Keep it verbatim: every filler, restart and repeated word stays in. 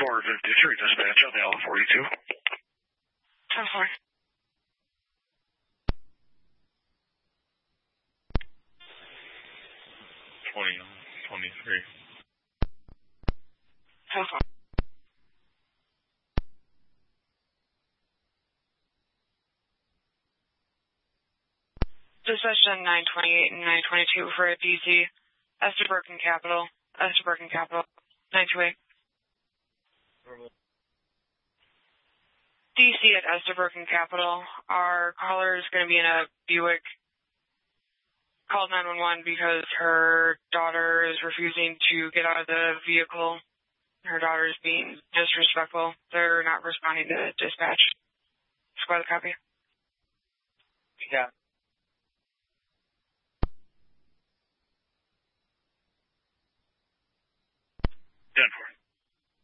four fifty-three, dispatch on the L forty-two. ten four. twenty, twenty-three. ten four. Dispatch on nine twenty-eight and nine twenty-two for a D C. Estabrook Capital. Estabrook Capital. nine two eight. D C at Estabrook Capital. Our caller is going to be in a Buick. Called nine one one because her daughter is refusing to get out of the vehicle. Her daughter is being disrespectful. They're not responding to dispatch. Squad copy. Yeah.